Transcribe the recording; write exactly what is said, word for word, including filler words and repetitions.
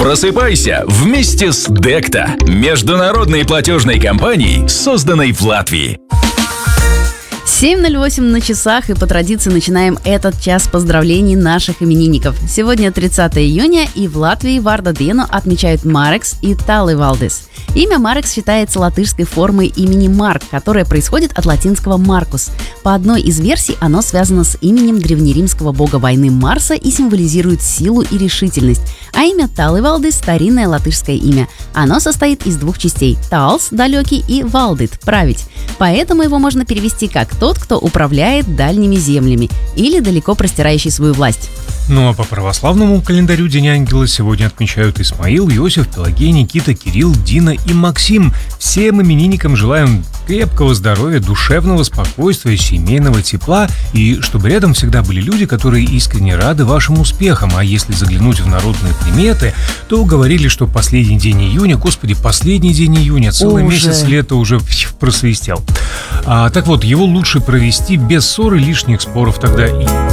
Просыпайся вместе с Декта, международной платежной компанией, созданной в Латвии. семь ноль восемь на часах, и по традиции начинаем этот час поздравлений наших именинников. Сегодня тридцатое июня, и в Латвии Варда Диену отмечают Марекс и Тали Валдис. Имя Марекс считается латышской формой имени Марк, которое происходит от латинского «Маркус». По одной из версий оно связано с именем древнеримского бога войны Марса и символизирует силу и решительность. А имя Тали Валдис – старинное латышское имя. Оно состоит из двух частей – Талс – далекий и Валдит – править. Поэтому его можно перевести как «тот, кто управляет дальними землями» или «далеко простирающий свою власть». Ну а по православному календарю День Ангела сегодня отмечают Исмаил, Иосиф, Пелагея, Никита, Кирилл, Дина и Максим. Всем именинникам желаем крепкого здоровья, душевного спокойствия, семейного тепла, и чтобы рядом всегда были люди, которые искренне рады вашим успехам. А если заглянуть в народные приметы, то говорили, что последний день июня, господи, последний день июня, целый уже. месяц лета уже просвистел. А, так вот, его лучше провести без ссор и лишних споров, тогда и